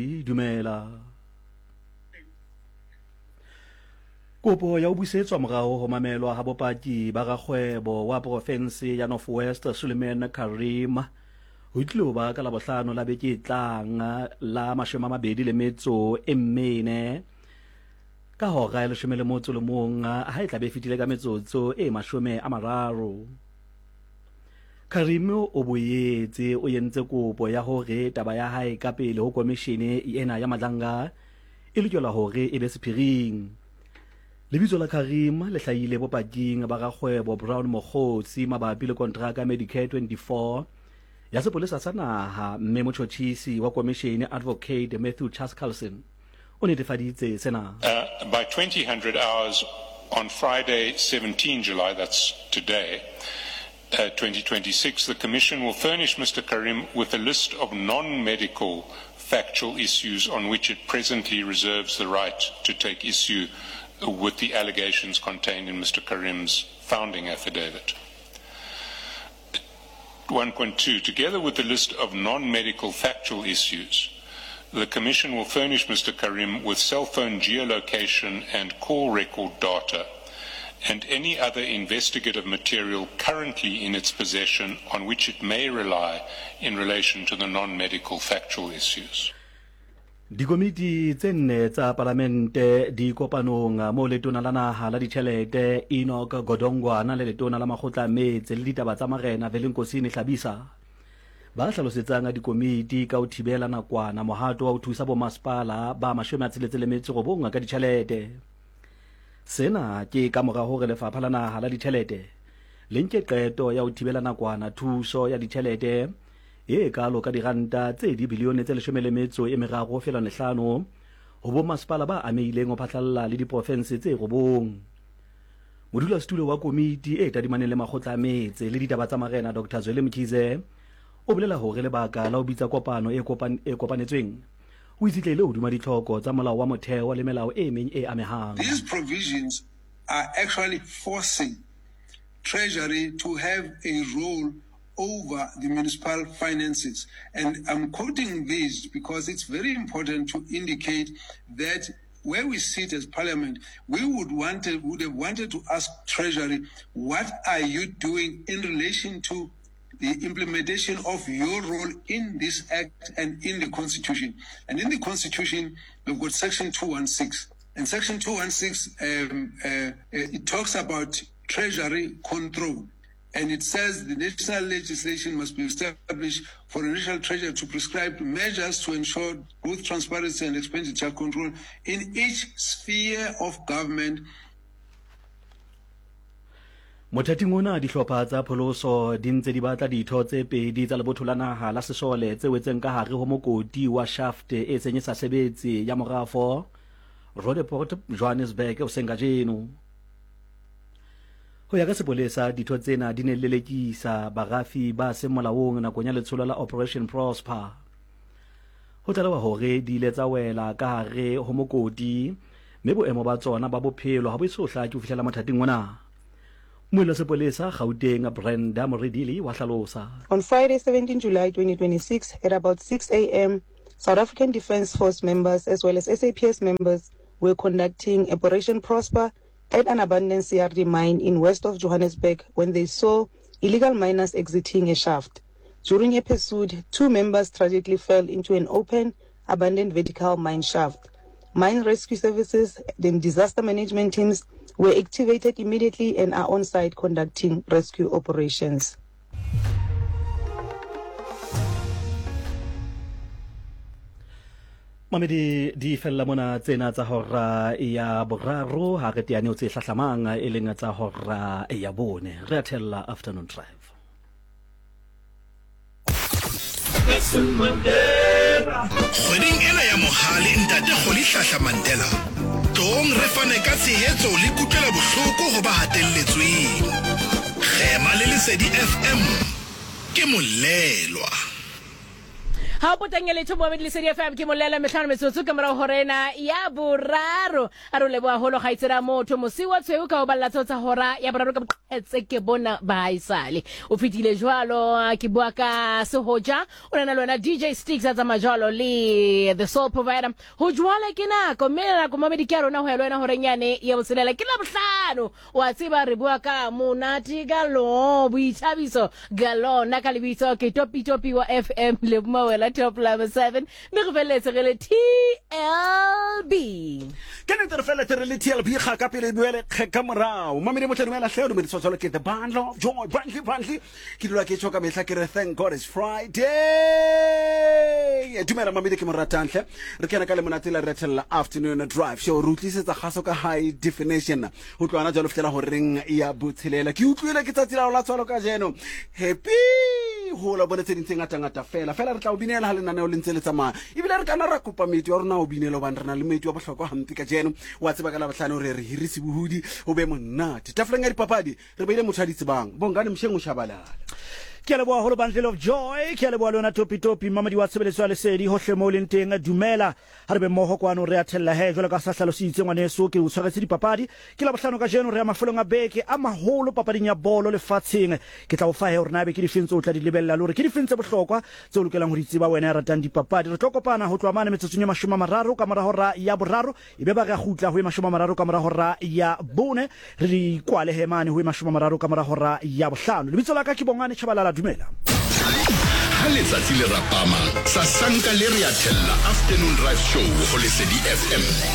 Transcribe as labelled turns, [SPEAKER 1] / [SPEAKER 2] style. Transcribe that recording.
[SPEAKER 1] dumela kopo ya busetswa morao ho mamelwa ha bopaki ba gagwebo wa profense ya North West Suleiman Karim ho tlilo ba ka la bohlano la beke tlang la 24 ka hora ya 11 ha e tla be fitile ka metsotso e 30. Karim o boyetse o yentse kopo ya hore taba ya hae ka pele ho komishene ena ya madlanga e lokela hore e be sephiring. Lebitso la Karim le hlahile bopaking ba gagwebo Brown Mogotsi mabapi le kontraka Medicare 24 ya sepolesa sa naha, mme motjhotjhisi wa komishene Advocate Matthew Chaskalson o netefaditse sena.
[SPEAKER 2] By 2000 hours on Friday 17 July, that's today, 2026, the Commission will furnish Mr. Karim with a list of non-medical factual issues on which it presently reserves the right to take issue with the allegations contained in Mr. Karim's founding affidavit. 1.2, together with the list of non-medical factual issues, the Commission will furnish Mr. Karim with cell phone geolocation and call record data and any other investigative material currently in its possession on which it may rely in relation to the non-medical factual issues.
[SPEAKER 1] Dikomiti tse nne tsa parlamente di kopanong mo letona la naha la ditjhelete Enoch Godongwana le letona la makgotla a metse le ditaba tsa marena Velenkosini Hlabisa ba hlalosetsang dikomiti ka ho thibela nakwana mohato wa ho thusa bomasepala ba 69 ka ditjhelete. Sena ke ka mora hore lefapha la naha la ditjhelete le nke qeto ya ho thibela nakwana thuso ya ditjhelete e kalo ka diranta tse dibilione tse 13.5 ho bomasepala ba ameileng ho phatlalla le diprofense tse 9. Modulasetulo wa komiti e tadimaneng le makgotla a metse le ditaba tsa marena Dr. Zweli Mkhize o bolela hore lebaka la ho bitsa kopano e kopanetsweng o itshitlehile hodima ditlhoko tsa molao wa motheo le melao e meng e amehang.
[SPEAKER 3] These provisions are actually forcing Treasury to have a role over the municipal finances. And I'm quoting these because it's very important to indicate that where we sit as Parliament, we would have wanted to ask Treasury, what are you doing in relation to the implementation of your role in this Act and in the Constitution? And in the Constitution, we've got Section 216. And Section 216, it talks about Treasury control. And it says the national legislation must be established for the National Treasury to prescribe measures to ensure both transparency and expenditure control in each sphere of government.
[SPEAKER 1] Mothating ona dihlopha tsa pholoso di ntse di batla ditho tse pedi tsa lebotho la naha la sesole tse wetseng ka hare ho mokoti wa shaft e senyesa sebetsi ya morafo Rodeport Johannesburg o senga jeno. Ho ya ka sepolesa ditho tsena di ne lelekisa barafi ba se molaong nakong ya letsholo la Operation Prosper. Ho tlalewa hore di ile tsa wela ka hare ho mokoti mme boemo ba tsona ba bophelo ha bo iso hlaki ho fihlela mathating ona. Moela sepolesa Gauteng Brenda Moredili wa hlalosa.
[SPEAKER 4] On Friday 17 July 2026 at about 6 a.m. South African Defence Force members as well as SAPS members were conducting Operation Prosper at an abandoned CRD mine in west of Johannesburg when they saw illegal miners exiting a shaft. During a pursuit, 2 members tragically fell into an open, abandoned vertical mine shaft. Mine rescue services and disaster management teams were activated immediately and are on site conducting rescue operations.
[SPEAKER 1] Mamedi di fella mona tsena tsa hora ya boraro ha re teane o tse hlahlamang e leng tsa hora ya bone re a thella afternoon drive.
[SPEAKER 5] Kgweding ena ya mohale ntate Kgoli Hlahla Mandela tong re fane ka tshehetso le kutlwela bohloko ho ba hatelletsweng. Khema le Lesedi FM ke molelwa.
[SPEAKER 6] ha potanya le thomo le Lesedi FM ke molela mehlano metsotso ka mora horena ya boraro a re leboa holo ga itsera motho mosi wa tshweu ka o balla tsotsa hora ya boraro ka boqetse ke bona baisale o fitile jwalo ke bua ka sehoja o nana lona DJ Sticks a tsama jwalo le the soul provider ho jwala ke nako mela go mabedi ke rona ho ya lona horenyane ya boselela ke la bohlano wa tseba re bua ka monati ka lo boithabiso galona ka lebitso ke topi wa FM le mawela top level 7 me re veletse re le TLB
[SPEAKER 1] ke ne tere fela tere le TLB ga ka pele buele ka morao mamedi mo tlhano mela hleo me tsotsolo ke the bundle of joy brandly ke dula ke tshoka mehla ke re thank God it's Friday dumela mamedi ke moratantle re kena ka le monatela re tella afternoon drive show rutlisetsa gaso ka high definition ho tlwana jalo fetela ho reng ya botshelela ke utlwile ke tsatsila la tswalo ka jeno happy hola bona tse dintse ngata fela re tla o binela ha lenaneo le ntse le tsamaya ebile re kana ra kopa meti wa rona o binela ba rena le meti wa bohlokwa hampi ka jeno wa tseba ka la bohlano re re hirisi bohudi o be monate tafeleng ya dipapadi re beile motho a ditsebang bongane msheng o shabalala ke le boa holo bundle of joy ke le boa lona topi mamadi wa tsebeletswa Lesedi hohle mo le nteng dumela ha re be mmoho kwano re a thella he jwalo ka sa hlalositse ngwaneso ke o tshwaretse dipapadi ke la bohlano ka jeno re a mafolong a beke a maholo papading ya bolo lefatsheng ke tla o fa he hore na be ke difentse o tla di lebella lore ke difentse bohlokwa tse o lokelang ho di tseba wena ya ratang dipapadi re tlo kopana ho tlwa mane metsotsong ya 30 ka mora hora ya boraro ebe ba ga gutla ho 30 ka mora hora ya bone re di kwale he mane ho 30 ka mora hora ya bohlano lebitso la ka ke Bongane Chabalala dumela
[SPEAKER 5] ha letsatsi le rapama sa sanka le re a thella afternoon drive show ho Lesedi FM